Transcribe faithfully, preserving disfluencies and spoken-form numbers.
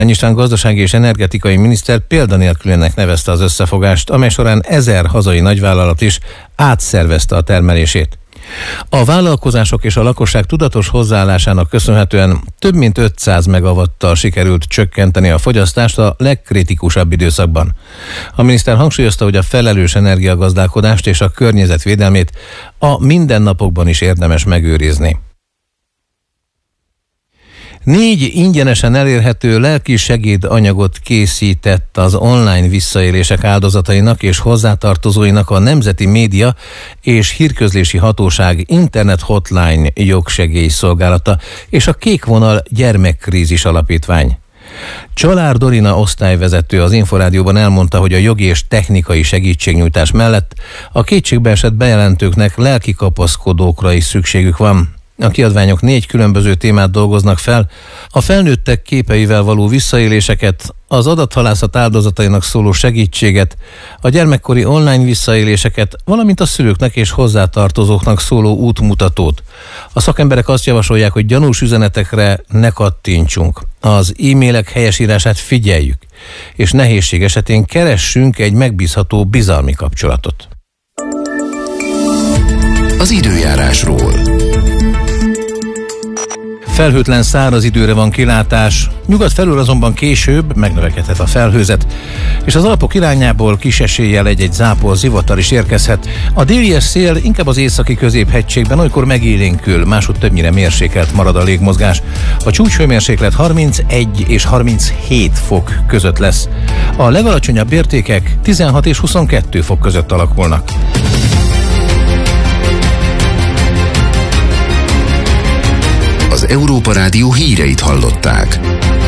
István gazdasági és energetikai miniszter példanélkülinek nevezte az összefogást, amely során ezer hazai nagyvállalat is átszervezte a termelését. A vállalkozások és a lakosság tudatos hozzáállásának köszönhetően több mint ötszáz megawattal sikerült csökkenteni a fogyasztást a legkritikusabb időszakban. A miniszter hangsúlyozta, hogy a felelős energiagazdálkodást és a környezetvédelmét a mindennapokban is érdemes megőrizni. Négy ingyenesen elérhető lelki segédanyagot készített az online visszaélések áldozatainak és hozzátartozóinak a Nemzeti Média és Hírközlési Hatóság Internet Hotline jogsegélyszolgálata és a Kék Vonal Gyermekkrízis Alapítvány. Csalár Dorina osztályvezető az Inforádióban elmondta, hogy a jogi és technikai segítségnyújtás mellett a kétségbeesett bejelentőknek lelki kapaszkodókra is szükségük van. A kiadványok négy különböző témát dolgoznak fel, a felnőttek képeivel való visszaéléseket, az adathalászat áldozatainak szóló segítséget, a gyermekkori online visszaéléseket, valamint a szülőknek és hozzátartozóknak szóló útmutatót. A szakemberek azt javasolják, hogy gyanús üzenetekre ne kattintsunk, az e-mailek helyesírását figyeljük, és nehézség esetén keressünk egy megbízható bizalmi kapcsolatot. Az időjárásról. Felhőtlen száraz időre van kilátás, nyugat felül azonban később megnövekedhet a felhőzet, és az Alpok irányából kis eséllyel egy-egy zápor, zivatar is érkezhet. A délies szél inkább az északi középhegységben olykor megélénkül, máshogy többnyire mérsékelt marad a légmozgás. A csúcshőmérséklet harmincegy és harminchét fok között lesz. A legalacsonyabb értékek tizenhat és huszonkettő fok között alakulnak. Az Európa Rádió híreit hallották.